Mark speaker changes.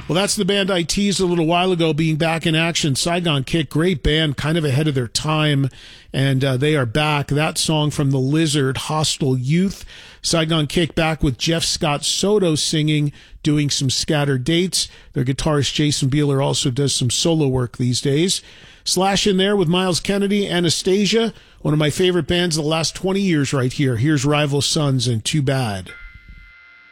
Speaker 1: Well, that's the band I teased a little while ago being back in action. Saigon Kick, great band, kind of ahead of their time, and they are back. That song from The Lizard, Hostile Youth. Saigon Kick back with Jeff Scott Soto singing, doing some scattered dates. Their guitarist Jason Beeler also does some solo work these days. Slash in there with Miles Kennedy, Anastasia, one of my favorite bands of the last 20 years right here. Here's Rival Sons and Too Bad.